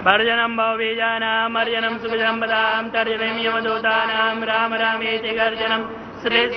भर्जनं भवबीजानां अर्जनं सुखजनं पदां तर्जनं यमदूतानां राम रामेति गर्जनं श्री